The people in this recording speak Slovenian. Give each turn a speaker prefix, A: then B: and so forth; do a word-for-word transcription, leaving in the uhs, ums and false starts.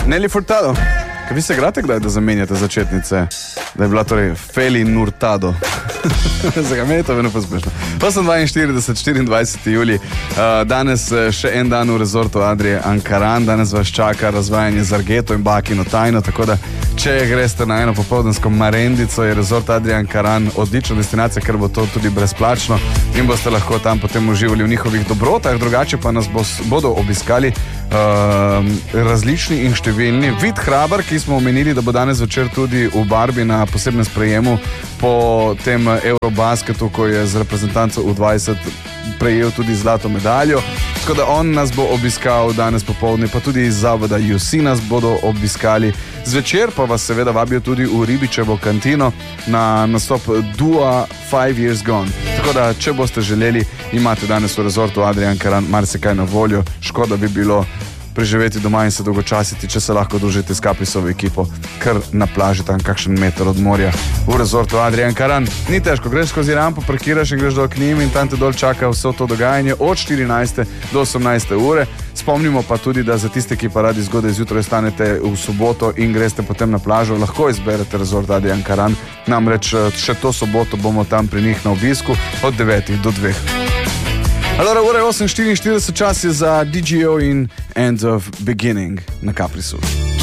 A: Nelly Furtado. Kaj vi se igrate kdaj, da zamenjate začetnice? Da je bila torej Feli Nurtado. Zakaj meni je to vedno pospešno? osemindvajset, štiriindvajseti julij. Uh, danes še en dan v rezortu Adrie Ankaran. Danes vas čaka razvajanje z Argeto in Bakino tajno, tako da če greste na eno popoldansko marendico, je rezort Adrie Ankaran odlična destinacija, ker bo to tudi brezplačno in boste lahko tam potem uživali v njihovih dobrotah. Drugače pa nas bo, bodo obiskali uh, različni in številni. Vid Hrabar, ki smo omenili, da bo danes večer tudi v Barbi na posebnem sprejemu po tem Eurobasketu, ko je z reprezentanco U dvajset prejel tudi zlato medaljo. Tako da on nas bo obiskal danes popoldne, pa tudi iz zavoda U C nas bodo obiskali. Zvečer pa vas seveda vabijo tudi v Ribičevo kantino na nastop Dua Five Years Gone. Tako da, če boste želeli, imate danes v rezortu Adrie Ankaran marsikaj na voljo. Škoda bi bilo preživeti doma in se dolgočasiti, če se lahko družite s Caprisovo ekipo, kar na plaži tam kakšen meter od morja v rezortu Adrie Ankaran. Ni težko, greš skozi rampo, parkiraš in greš dol k njim in tam te dol čaka vse to dogajanje od štirinajste do osemnajste ure. Spomnimo pa tudi, da za tiste, ki pa radi zgodaj zjutraj stanete v soboto in greste potem na plažo, lahko izberete rezort Adrie Ankaran. Namreč še to soboto bomo tam pri njih na obisku od devetih do dveh. Allora, ura je osem štiriinštirideset, čas je za D J O in End of Beginning na Caprisu.